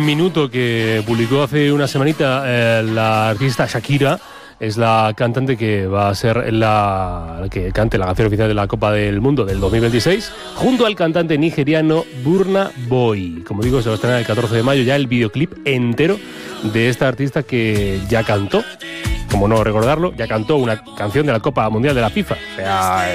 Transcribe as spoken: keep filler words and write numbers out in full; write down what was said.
minuto que publicó hace una semanita eh, la artista Shakira. Es la cantante que va a ser la que cante la canción oficial de la Copa del Mundo del dos mil veintiséis, junto al cantante nigeriano Burna Boy. Como digo, se va a estrenar el catorce de mayo ya el videoclip entero de esta artista que ya cantó, como no recordarlo, ya cantó una canción de la Copa Mundial de la FIFA. O sea,